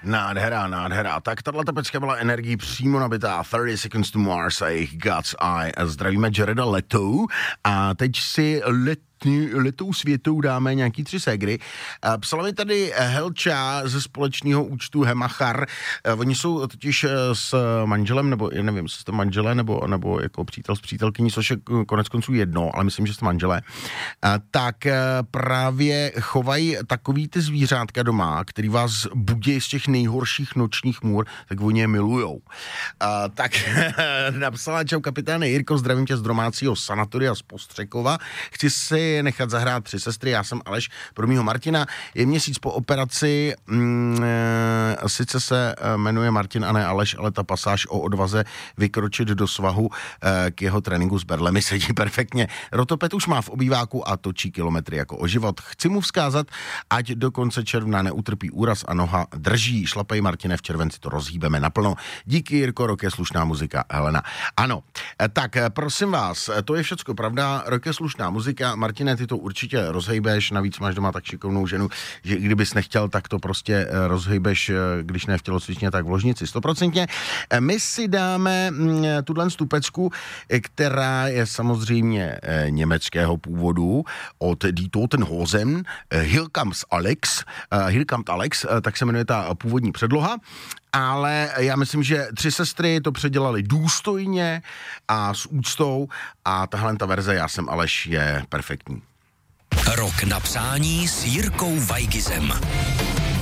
Nádhera, nádhera. Tak tato pecka byla energií přímo nabitá. 30 Seconds to Mars a jejich God's Eye. Zdravíme Jareda Letou a teď si letou světou dáme nějaký 3 ségry. Psala mi tady Helča ze společného účtu Hemachar. Oni jsou totiž s manželem, nebo nevím, jestli jste manželé, nebo jako přítel s přítelkyní, což je konec konců jedno, ale myslím, že jste manželé. Tak právě chovají takový ty zvířátka doma, který vás budí z těch nejhorších nočních můr, tak oni je milujou. Tak napsala: čau kapitáne Jirko, zdravím tě z domácího sanatoria z Postřekova. Chci si nechat zahrát 3 sestry, já jsem Aleš pro mýho Martina. Je měsíc po operaci, sice se jmenuje Martin a ne Aleš, ale ta pasáž o odvaze vykročit do svahu k jeho tréninku s berlemi sedí perfektně. Rotopet už má v obýváku a točí kilometry jako o život. Chci mu vzkázat, ať do konce června neutrpí úraz a noha drží. Šlapej, Martine, v červenci to rozhýbeme naplno. Díky, Jirko, rok je slušná muzika. Helena. Ano, tak prosím vás, to je všecko pravda, rok je slušná muzika. Martine, ty to určitě rozhejbeš, navíc máš doma tak šikovnou ženu, že kdybys nechtěl, tak to prostě rozhejbeš, když ne v tělocvičně, tak v ložnici 100%. My si dáme tuhle stupecku, která je samozřejmě německého původu, od Die Totenhosen, Here Comes Alex, tak se jmenuje ta původní předloha. Ale já myslím, že 3 sestry to předělali důstojně a s úctou a tahle ta verze Já jsem Aleš je perfektní. Rok na přání s Jirkou Weigizem.